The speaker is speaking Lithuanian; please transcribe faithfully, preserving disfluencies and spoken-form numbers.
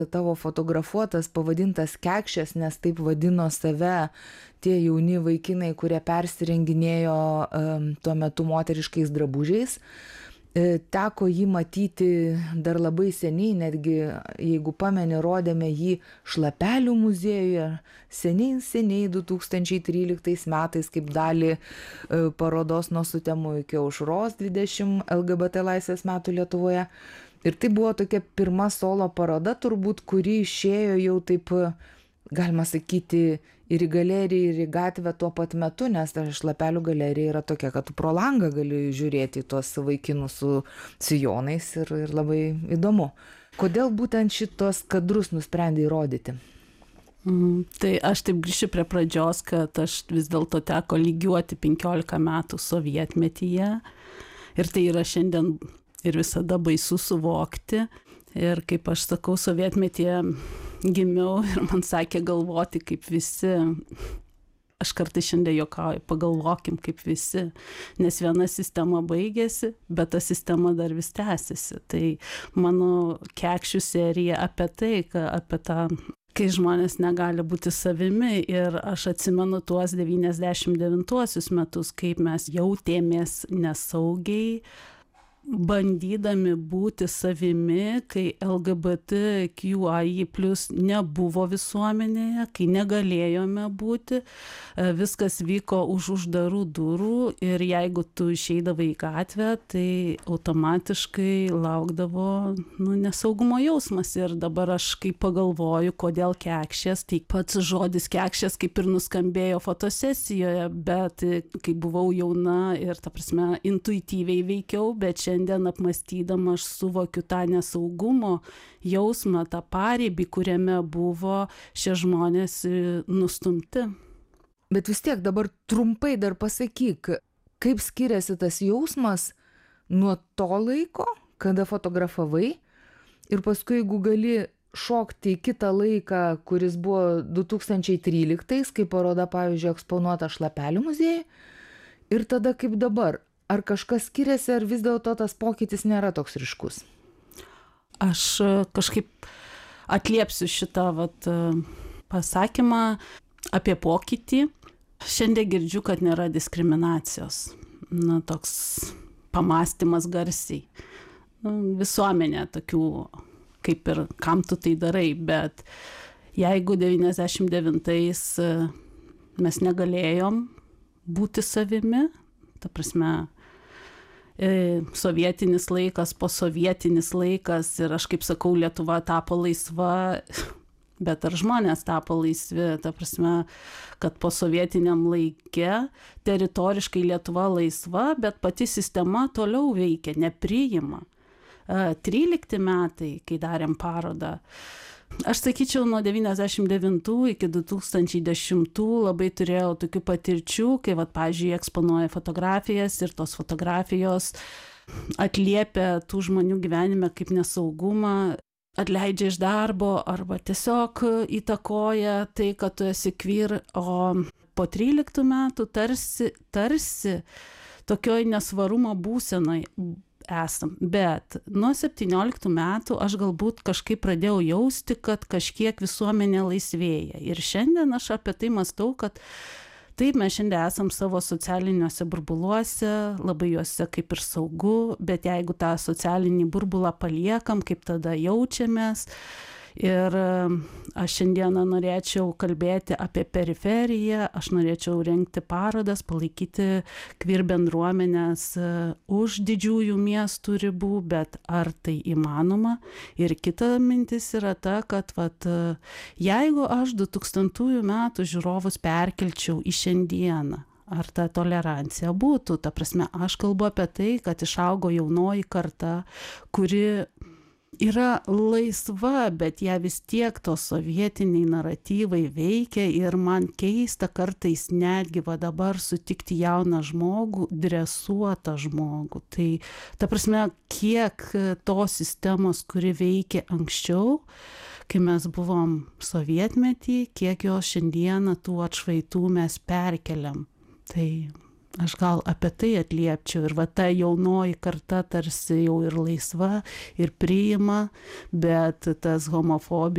tavo fotografuotas, pavadintas Kekšės, nes taip vadino save tie jauni vaikinai, kurie persirenginėjo um, tuo metu moteriškais drabužiais. E, teko jį matyti dar labai seniai, netgi, jeigu pameni, rodėme jį Šlapelių muziejuje, seniai, seniai du tūkstančiai tryliktais metais, kaip dalį e, parodos nuo sutemų iki aušros dvidešimt L G B T laisvės metų Lietuvoje. Ir tai buvo tokia pirma solo paroda, turbūt, kuri išėjo jau taip, galima sakyti, ir į galeriją, ir į gatvę tuo pat metu, nes ta Šlapelių galerija yra tokia, kad tu pro langą gali žiūrėti tuos vaikinus su sijonais ir, ir labai įdomu. Kodėl būtent šitos kadrus nusprendė įrodyti? Mm, tai aš taip grįšiu prie pradžios, kad aš vis dėlto teko lygiuoti penkiolika metų sovietmetyje ir tai yra šiandien ir visada baisu suvokti. Ir kaip aš sakau, sovietmetyje gimiau ir man sakė galvoti kaip visi. Aš kartais šiandien juokauju, pagalvokim kaip visi, nes viena sistema baigėsi, bet ta sistema dar vis tęsiasi. Tai mano Kekšių serija apie tai, apie tą, kai žmonės negali būti savimi. Ir aš atsimenu tuos devyniasdešimt devintuosius metus, kaip mes jautėmės nesaugiai, bandydami būti savimi, kai L G B T Q I plus nebuvo visuomenėje, kai negalėjome būti, viskas vyko už uždarų durų ir jeigu tu išeidavai į gatvę, tai automatiškai laukdavo nu, nesaugumo jausmas. Ir dabar aš kai pagalvoju, kodėl Kekšės, tai pats žodis Kekšės kaip ir nuskambėjo fotosesijoje, bet kai buvau jauna ir ta prasme intuityviai veikiau, bet čia šiandien apmąstydama aš suvokiu tą nesaugumo jausmą, tą paribį, kuriame buvo šie žmonės nustumti. Bet vis tiek dabar trumpai dar pasakyk, kaip skiriasi tas jausmas nuo to laiko, kada fotografavai, ir paskui, jeigu gali šokti į kitą laiką, kuris buvo du tūkstančiai tryliktais, kai paroda, pavyzdžiui, eksponuota Šlapelių muziejuje, ir tada kaip dabar. Ar kažkas skiriasi, ar vis dėlto tas pokytis nėra toks ryškus? Aš kažkaip atliepsiu šitą vat, pasakymą apie pokytį. Šiandien girdžiu, kad nėra diskriminacijos. Na, toks pamąstymas garsiai. Nu, visuomenė tokių, kaip ir kam tu tai darai, bet jeigu devyniasdešimt devintais mes negalėjom būti savimi, ta prasme, sovietinis laikas, posovietinis laikas ir aš kaip sakau, Lietuva tapo laisva, bet ar žmonės tapo laisvi, ta prasme, kad posovietiniam laike teritoriškai Lietuva laisva, bet pati sistema toliau veikia, nepriima. trylikti metai, kai darėm parodą, aš sakyčiau, nuo devyniasdešimt devintų iki du tūkstančiai dešimtų labai turėjau tokių patirčių, kai, vat, pavyzdžiui, eksponuoja fotografijas ir tos fotografijos atliepia tų žmonių gyvenime kaip nesaugumą, atleidžia iš darbo arba tiesiog įtakoja tai, kad tu esi queer, o po tryliktų metų tarsi, tarsi tokioj nesvarumo būsenoj esam. Bet nuo septynioliktų metų aš galbūt kažkaip pradėjau jausti, kad kažkiek visuomenė laisvėja. Ir šiandien aš apie tai mąstau, kad taip, mes šiandien esam savo socialiniuose burbuluose, labai juose kaip ir saugu, bet jeigu tą socialinį burbulą paliekam, kaip tada jaučiamės. Ir aš šiandieną norėčiau kalbėti apie periferiją, aš norėčiau rengti parodas, palaikyti queer bendruomenės už didžiųjų miestų ribų, bet ar tai įmanoma? Ir kita mintis yra ta, kad vat, jeigu aš du tūkstantųjų metų žiūrovus perkelčiau į šiandieną, ar ta tolerancija būtų? Ta prasme, aš kalbu apie tai, kad išaugo jaunoji karta, kuri yra laisva, bet ją vis tiek tos sovietiniai naratyvai veikia ir man keista kartais netgi va dabar sutikti jauną žmogų, dresuotą žmogų. Tai ta prasme, kiek tos sistemos, kuri veikia anksčiau, kai mes buvom sovietmetį, kiek jos šiandieną tų atšvaitų mes perkeliam. Tai aš gal apie tai atliepčiau ir va ta jaunoji karta tarsi jau ir laisva ir priima, bet tas homofobija